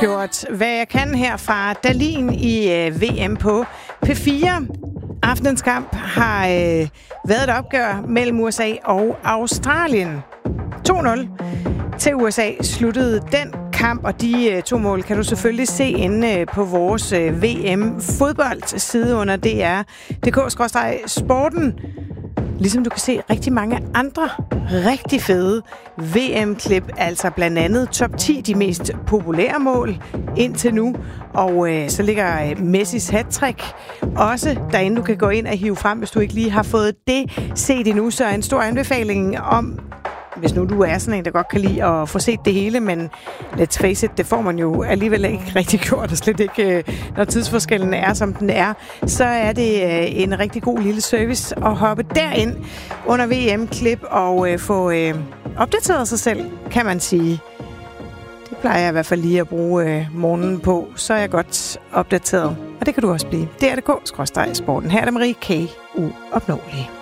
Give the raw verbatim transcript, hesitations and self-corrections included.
gjort, hvad jeg kan her fra Dalin i øh, V M på P fire. Aftenens kamp har øh, været et opgør mellem U S A og Australien. to nul til U S A sluttede den kamp, og de øh, to mål kan du selvfølgelig se inde øh, på vores øh, V M-fodboldside under D R punktum d k skråstreg sporten. Ligesom du kan se rigtig mange andre rigtig fede V M-klip, altså blandt andet top ti de mest populære mål indtil nu. Og øh, så ligger øh, Messis hattrick også derinde, du kan gå ind og hive frem, hvis du ikke lige har fået det set endnu. Så en stor anbefaling om, hvis nu du er sådan en, der godt kan lide at få set det hele, men let's face it, det får man jo alligevel ikke rigtig gjort, og slet ikke, når tidsforskellen er, som den er, så er det en rigtig god lille service at hoppe derind under V M-klip og få opdateret sig selv, kan man sige. Det plejer jeg i hvert fald lige at bruge morgenen på, så er jeg godt opdateret, og det kan du også blive. D R punktum d k skråstreg sporten. Her er det Marie K. uopnåelig.